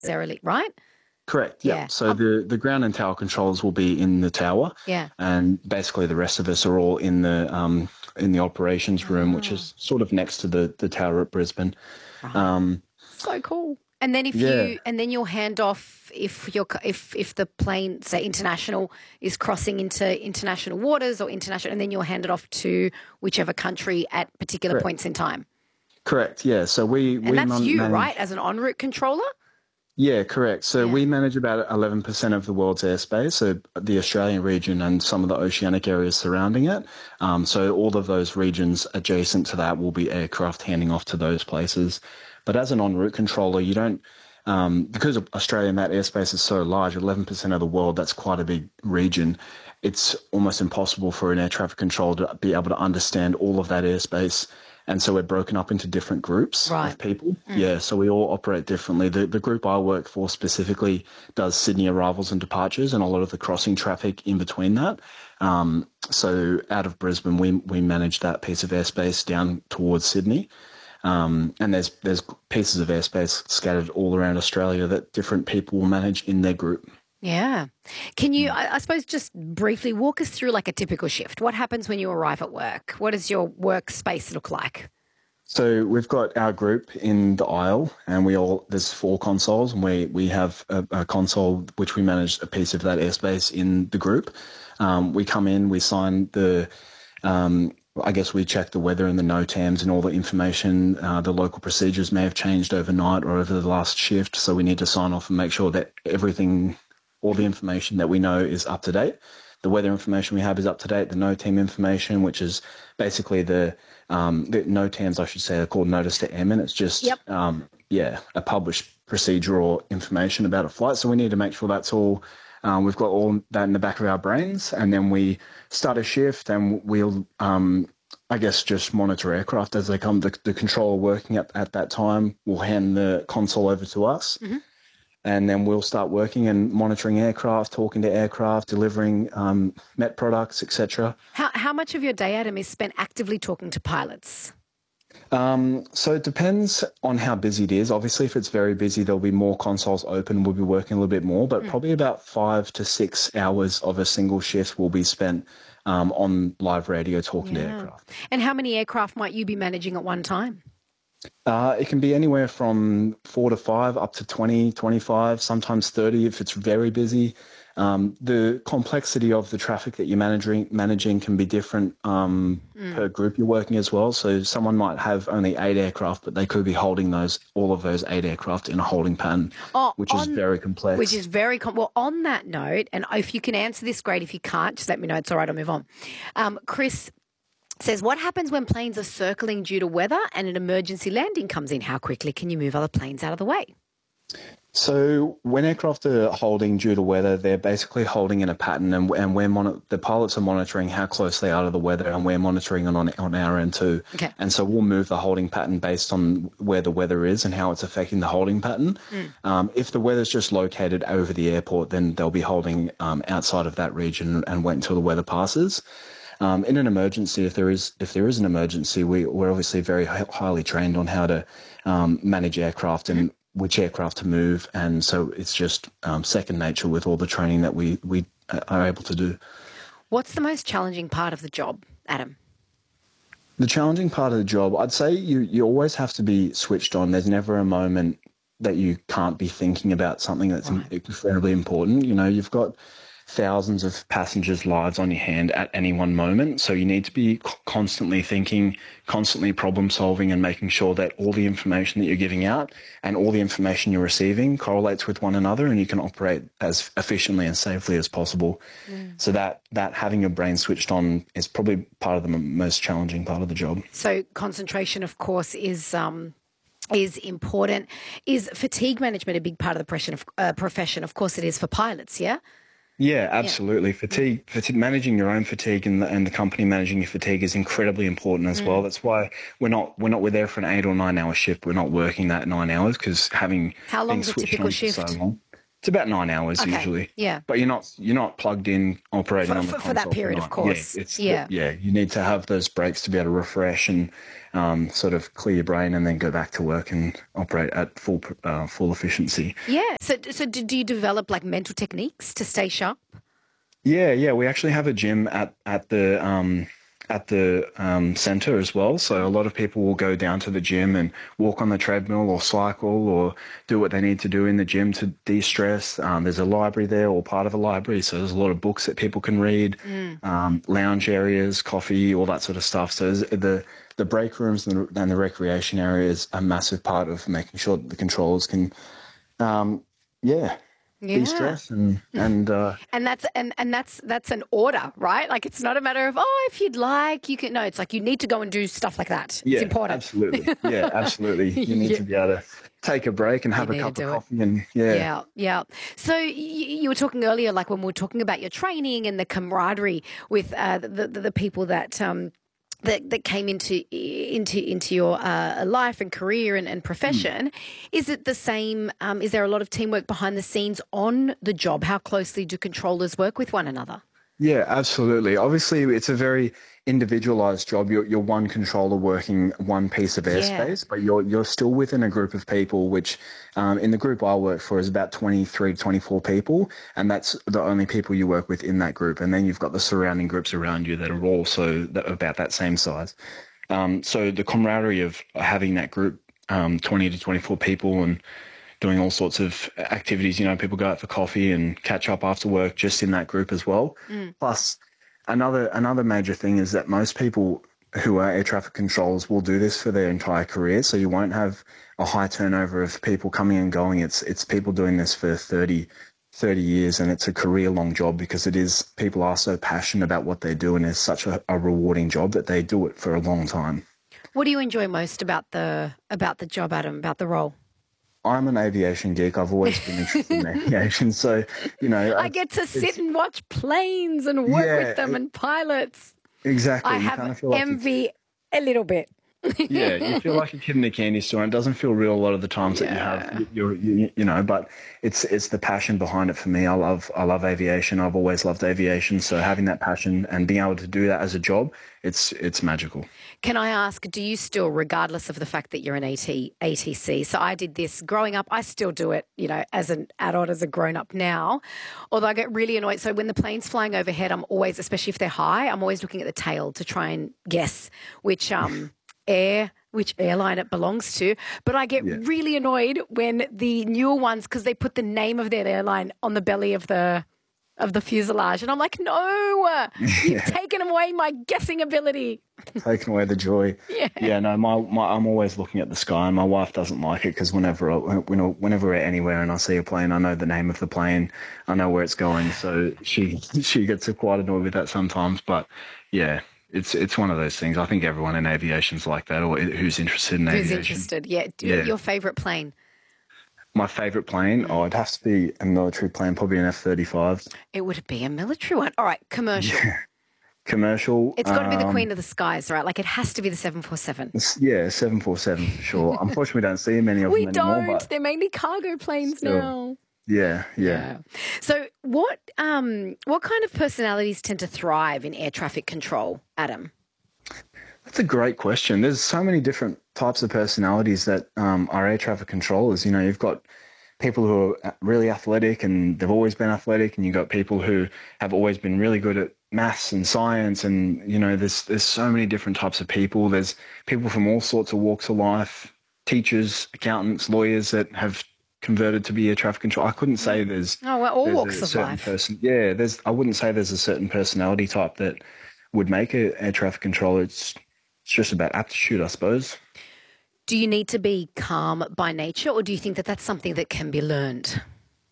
necessarily, right? Correct. Yeah. Yeah. So the ground and tower controls will be in the tower, Yeah. and basically the rest of us are all in the operations room, which Ah, is sort of next to the tower at Brisbane. right. Um, So cool. And then yeah. you'll hand off if the plane, say international, is crossing into international waters or international, and then you'll hand it off to whichever country at particular Correct. points in time. Correct. Yeah. So we And we that's you, right, manage. as an en route controller? Yeah, correct. So Yeah. we manage about 11% of the world's airspace, so the Australian region and some of the oceanic areas surrounding it. So all of those regions adjacent to that will be aircraft handing off to those places. But as an en route controller, you don't, because of Australia, that airspace is so large, 11% of the world, that's quite a big region. It's almost impossible for an air traffic controller to be able to understand all of that airspace. And so we're broken up into different groups Right. of people. Yeah, so we all operate differently. The group I work for specifically does Sydney arrivals and departures and a lot of the crossing traffic in between that. So out of Brisbane, we manage that piece of airspace down towards Sydney. And there's pieces of airspace scattered all around Australia that different people will manage in their group. Yeah. Can you, I suppose, just briefly walk us through like a typical shift? What happens when you arrive at work? What does your workspace look like? So we've got our group in the aisle, and there's 4 consoles, and we have a console which we manage a piece of that airspace in the group. We come in, we sign I guess we check the weather and the NOTAMs and all the information. The local procedures may have changed overnight or over the last shift, so we need to sign off and make sure that all the information that we know is up to date. The weather information we have is up to date. The NOTAM information, which is basically the NOTAMs, I should say, are called Notice to Airmen. It's just, Yep. a published procedure or information about a flight. So we need to make sure that's all, we've got all that in the back of our brains. And then we start a shift and we'll, I guess, just monitor aircraft as they come. The controller working at that time will hand the console over to us. Mm-hmm. And then we'll start working and monitoring aircraft, talking to aircraft, delivering MET products, etc. How much of your day, Adam, is spent actively talking to pilots? So it depends on how busy it is. Obviously, if it's very busy, there'll be more consoles open. We'll be working a little bit more, but probably about 5 to 6 hours of a single shift will be spent on live radio talking to aircraft. And how many aircraft might you be managing at one time? It can be anywhere from 4 to 5 up to 20, 25, sometimes 30 if it's very busy. The complexity of the traffic that you're managing can be different per group you're working as well. So someone might have only 8 aircraft, but they could be holding all of those 8 aircraft in a holding pattern, which is very complex. Which is very well, on that note, and if you can answer this, great. If you can't, just let me know. It's all right, I'll move on. Chris says, what happens when planes are circling due to weather and an emergency landing comes in? How quickly can you move other planes out of the way? So when aircraft are holding due to weather, they're basically holding in a pattern, and the pilots are monitoring how close they are to the weather, and we're monitoring it on our end too. Okay. And so we'll move the holding pattern based on where the weather is and how it's affecting the holding pattern. If the weather's just located over the airport, then they'll be holding outside of that region and wait until the weather passes. In an emergency, if there is an emergency, we're obviously very highly trained on how to manage aircraft and which aircraft to move, and so it's just second nature with all the training that we are able to do. What's the most challenging part of the job, Adam? The challenging part of the job, I'd say you always have to be switched on. There's never a moment that you can't be thinking about something that's incredibly important. You know, you've got thousands of passengers' lives on your hand at any one moment. So you need to be constantly thinking, constantly problem solving, and making sure that all the information that you're giving out and all the information you're receiving correlates with one another, and you can operate as efficiently and safely as possible. So that having your brain switched on is probably part of the most challenging part of the job. So concentration, of course, is important. Is fatigue management a big part of the profession? Of course it is for pilots, yeah? Yeah, absolutely. Yeah. Fatigue, managing your own fatigue and the company managing your fatigue is incredibly important as well. That's why we're there for an 8 or 9 hour shift. We're not working that 9 hours because how long's a typical shift? So long. It's about 9 hours Okay. usually. Yeah. But you're not plugged in operating on the console For that period, of course. You need to have those breaks to be able to refresh and sort of clear your brain and then go back to work and operate at full efficiency. Yeah. So do you develop like mental techniques to stay sharp? Yeah. We actually have a gym at the center as well. So a lot of people will go down to the gym and walk on the treadmill or cycle or do what they need to do in the gym to de-stress. There's a library there or part of a library. So there's a lot of books that people can read, lounge areas, coffee, all that sort of stuff. So the break rooms and the recreation area is a massive part of making sure that the controllers can, de-stress and that's an order, right? Like it's not a matter of if you'd like you can. No, it's like you need to go and do stuff like that. It's important. Absolutely. Yeah, absolutely. You need to be able to take a break and have a cup of coffee and Yeah. So you were talking earlier, like when we were talking about your training and the camaraderie with the people that that came into your life and career and profession. Is it the same? Is there a lot of teamwork behind the scenes on the job? How closely do controllers work with one another? Yeah, absolutely. Obviously, it's a very individualized job. You're one controller working one piece of airspace, but you're still within a group of people, which in the group I work for is about 23 to 24 people, and that's the only people you work with in that group. And then you've got the surrounding groups around you that are also about that same size. So the camaraderie of having that group, 20 to 24 people and doing all sorts of activities, people go out for coffee and catch up after work just in that group as well. Plus, another major thing is that most people who are air traffic controllers will do this for their entire career. So you won't have a high turnover of people coming and going. It's people doing this for 30 years, and it's a career-long job because people are so passionate about what they do, and it's such a rewarding job that they do it for a long time. What do you enjoy most about the job, Adam, about the role? I'm an aviation geek. I've always been interested in aviation. So, I get to sit and watch planes and work with them and pilots. Exactly. I have envy a little bit. Yeah, you feel like a kid in a candy store, and it doesn't feel real a lot of the times that you have. But it's the passion behind it for me. I love aviation. I've always loved aviation. So having that passion and being able to do that as a job, it's magical. Can I ask, do you still, regardless of the fact that you're an ATC, so I did this growing up, I still do it, as an adult, as a grown-up now, although I get really annoyed. So when the plane's flying overhead, I'm always, especially if they're high, I'm always looking at the tail to try and guess which airline it belongs to. But I get really annoyed when the newer ones, because they put the name of their airline on the belly of the fuselage, and I'm like, no, you've taken away my guessing ability. Taken away the joy. No, I'm always looking at the sky, and my wife doesn't like it because whenever we're anywhere and I see a plane, I know the name of the plane, I know where it's going, so she gets quite annoyed with that sometimes. But yeah, it's one of those things. I think everyone in aviation's like that, or who's interested in aviation. Who's interested? Yeah. Your favourite plane? My favourite plane? Oh, it'd have to be a military plane, probably an F-35. It would be a military one. All right, commercial. Yeah. Commercial. It's got to be the queen of the skies, right? Like it has to be the 747. Yeah, 747 for sure. Unfortunately, we don't see many of them anymore. We don't. They're mainly cargo planes now. Yeah. So what kind of personalities tend to thrive in air traffic control, Adam? That's a great question. There's so many different types of personalities that are air traffic controllers. You've got people who are really athletic and they've always been athletic, and you've got people who have always been really good at maths and science, and there's so many different types of people. There's people from all sorts of walks of life, teachers, accountants, lawyers that have converted to be air traffic control. I couldn't say there's all walks of life. I wouldn't say there's a certain personality type that would make an air traffic controller. It's just about aptitude, I suppose. Do you need to be calm by nature, or do you think that that's something that can be learned?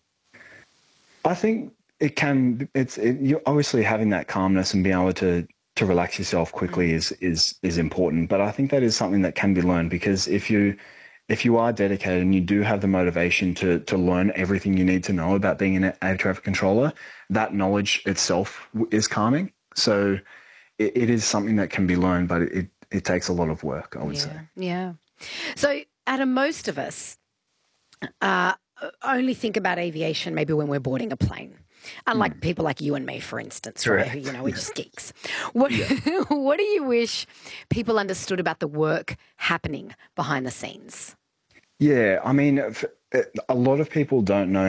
I think it can. You're obviously having that calmness and being able to relax yourself quickly is important. But I think that is something that can be learned, because if you are dedicated and you do have the motivation to learn everything you need to know about being an air traffic controller, that knowledge itself is calming. So it is something that can be learned, but it takes a lot of work, I would say. Yeah. So, Adam, most of us only think about aviation maybe when we're boarding a plane. Unlike people like you and me, for instance, right? Who, you know, we're just geeks. What what do you wish people understood about the work happening behind the scenes? Yeah, I mean, a lot of people don't know